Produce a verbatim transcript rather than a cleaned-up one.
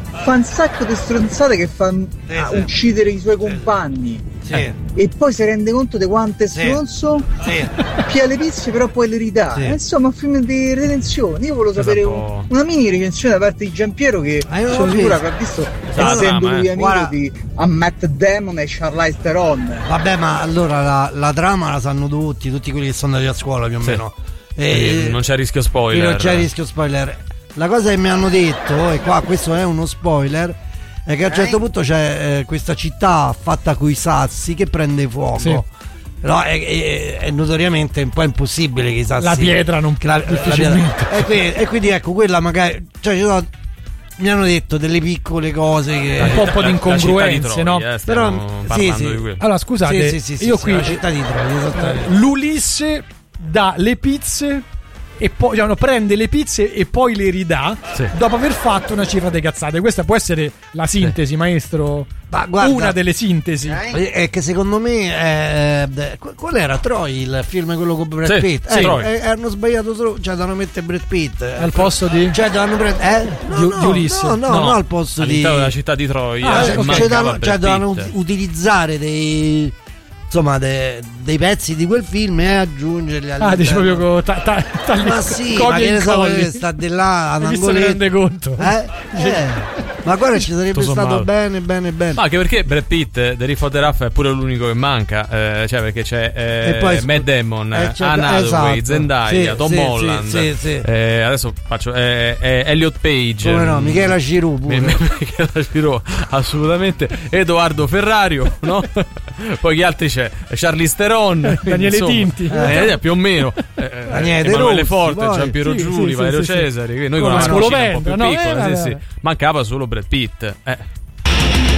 fa un sacco di stronzate che fa sì, ah, sì. uccidere i suoi compagni. Sì. Eh. E poi si rende conto di quanto è Sì. stronzo, Sì. pia le pizze però poi le ridà. Sì. Eh, insomma, un film di redenzione. Io volevo sapere un, una mini recensione da parte di Giampiero, che Ah, io sono l'ho sicura visto. che ha visto, Esatto, essendo trama, lui eh. amico Guarda. di a Matt Damon e Charlize Theron. Vabbè, ma allora la, la trama la sanno tutti, tutti quelli che sono andati a scuola più o Sì. meno. E non c'è rischio spoiler. Non c'è rischio spoiler. La cosa che mi hanno detto, e qua questo è uno spoiler, è che a un certo punto c'è eh, questa città fatta coi sassi che prende fuoco. Sì. No, è, è, è notoriamente un po' impossibile che i sassi. La pietra non la, difficilmente. la pietra. E, quindi, e quindi ecco, quella magari. Cioè, ci sono, mi hanno detto delle piccole cose che. Un po', un po' di incongruenze, La città di Troia, no? eh, stiamo Però parlando sì, sì. di quello. Allora, scusate, Sì, sì, sì, io sì, qui la città di Troia, esattamente. l'Ulisse dà le pizze e poi cioè, no, prende le pizze e poi le ridà, Sì. dopo aver fatto una cifra di cazzate. Questa può essere la sintesi, maestro. Ma guarda, una delle sintesi. Eh, È che secondo me è, è- qual era Troy, il film quello con Brad Sì, Pitt? sì, Eh, Troy. eh, hanno sbagliato solo, cioè dovevano mettere Brad Pitt eh. Al posto di Cioè dovevano prendere eh? no, Di- no, di Ulisse. no, no, No, no, al posto di all'interno della città di Troia. Ah, cioè, ok. cioè, mancava dovevano, Brad cioè, dovevano Pitt. ut- utilizzare dei insomma de- dei pezzi di quel film e aggiungerli all'interno. Ah, dici proprio con ta- ta- tagli- ma sì, cogli ma e che ne so, incolli. che sta di là ad Hai visto, ne angoletto. rende conto. Eh? Eh. Ma guarda, ci sarebbe Tutto stato sommato. bene, bene, bene. Ma anche perché Brad Pitt, The Riff of the Raff, è pure l'unico che manca. eh, cioè, perché c'è eh, E poi- Matt Damon, eh, c'è- Anne Hathaway, esatto. Zendaya, Sì, Tom sì, Holland. sì, sì, sì. eh, adesso faccio eh, eh, Elliot Page. Come no, Michela Giroux pure. Mi- mi- Michela Giroux, assolutamente. Edoardo Ferrario, no? Poi chi altri c'è? Charlize Theron, Daniele insomma. Tinti. Eh, più o meno. Eh, Daniele De Emanuele Rossi, Forte, poi. Giampiero Sì, Giuli, sì, Valerio sì, sì, Cesari. Noi Come con la Mascolo scocina un po' più Vendra, no? piccola, Eh, sì, vabbè. sì. Mancava solo Brad Pitt. Eh.